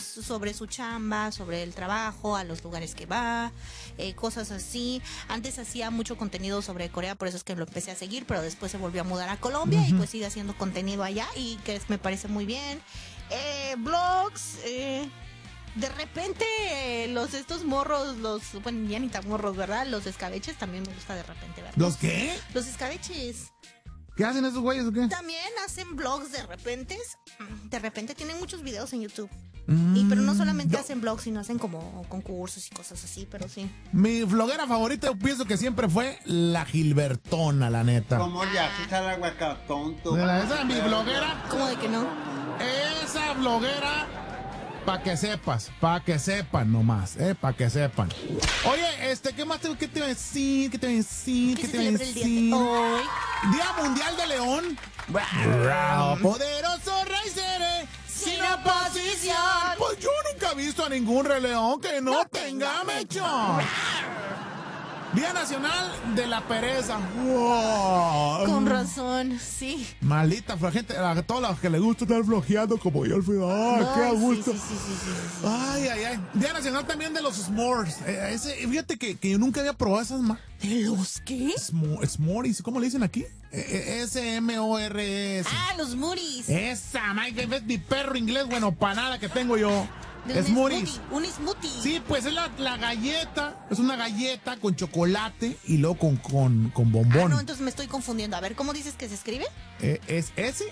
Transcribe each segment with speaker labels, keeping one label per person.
Speaker 1: sobre su chamba, sobre el trabajo, a los lugares que va, cosas así. Antes hacía mucho contenido sobre Corea, por eso es que lo empecé a seguir, pero después se volvió a mudar a Colombia y pues sigue haciendo contenido allá y que me parece muy bien. Blogs, de repente estos morros, bueno, ya ni tan morros, ¿verdad? Los escabeches también me gusta de repente verlos.
Speaker 2: ¿Los qué?
Speaker 1: Los escabeches.
Speaker 2: ¿Qué hacen esos güeyes o qué?
Speaker 1: También hacen vlogs de repente. De repente tienen muchos videos en YouTube. Pero no solamente hacen vlogs, sino hacen como concursos y cosas así, pero sí.
Speaker 2: Mi vloguera favorita, yo pienso que siempre fue la Gilbertona, la neta.
Speaker 3: Como ya, si está el aguacatón.
Speaker 2: Esa es mi vloguera.
Speaker 1: ¿Cómo de que no?
Speaker 2: Esa vloguera, pa' que sepan nomás, pa' que sepan. Oye, ¿qué más qué te iba a decir? ¿Qué
Speaker 1: se celebra el día de hoy?
Speaker 2: Día Mundial de León. Bravo, poderoso rey seré, sin oposición. Pues yo nunca he visto a ningún rey león que no tenga mechón. Día Nacional de la Pereza. Wow.
Speaker 1: Con razón, sí.
Speaker 2: Maldita gente, a todos los que les gusta estar flojeando como yo al final. Qué a gusto.
Speaker 1: Sí.
Speaker 2: Ay. Día Nacional también de los s'mores. Fíjate que yo nunca había probado esas más.
Speaker 1: ¿De los qué?
Speaker 2: S'mores, ¿cómo le dicen aquí? S-M-O-R-E-S.
Speaker 1: Los Moody's.
Speaker 2: Esa, Mike, es mi perro inglés, bueno, para nada que tengo yo.
Speaker 1: Smoothies. Un smoothie.
Speaker 2: Sí, pues es la galleta, es una galleta con chocolate y luego con bombón.
Speaker 1: No, entonces me estoy confundiendo. A ver, ¿cómo dices que se escribe?
Speaker 2: Es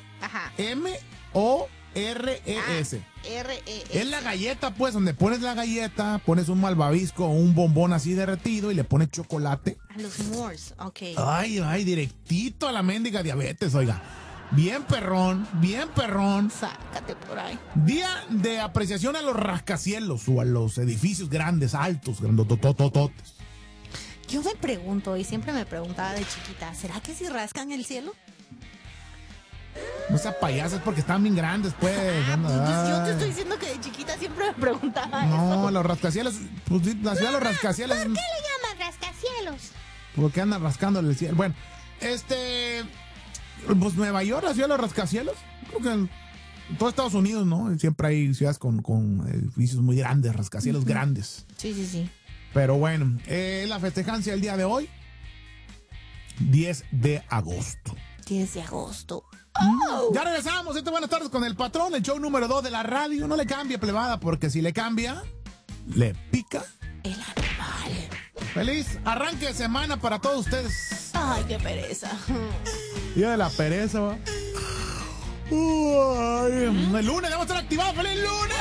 Speaker 2: S-M-O-R-E-S.
Speaker 1: R-E-S.
Speaker 2: Es la galleta, pues, donde pones la galleta, pones un malvavisco o un bombón así derretido y le pones chocolate.
Speaker 1: Los s'mores, ok.
Speaker 2: Ay, directito a la mendiga diabetes, oiga. Bien perrón.
Speaker 1: Sácate por ahí.
Speaker 2: Día de apreciación a los rascacielos o a los edificios grandes, altos, grandototototes.
Speaker 1: Yo me pregunto, y siempre me preguntaba de chiquita, ¿será que si rascan el cielo?
Speaker 2: No seas payasas porque están bien grandes, pues.
Speaker 1: Pues yo te estoy diciendo que de chiquita siempre me preguntaba eso.
Speaker 2: No, los rascacielos, pues la ciudad de los rascacielos.
Speaker 1: ¿Por qué le llaman rascacielos?
Speaker 2: Porque andan rascándole el cielo. Bueno, pues Nueva York, la ciudad de los rascacielos. Creo que en todo Estados Unidos, ¿no? Siempre hay ciudades con edificios muy grandes, rascacielos grandes.
Speaker 1: Sí.
Speaker 2: Pero bueno, la festejancia el día de hoy, 10 de agosto.
Speaker 1: 10 de agosto.
Speaker 2: Ya regresamos, buenas tardes con el patrón, el show número 2 de la radio. No le cambie, plebada, porque si le cambia, le pica
Speaker 1: el animal.
Speaker 2: Feliz arranque de semana para todos ustedes.
Speaker 1: Ay, qué pereza.
Speaker 2: Día de la pereza, va. El lunes vamos a estar activados. ¡Feliz lunes!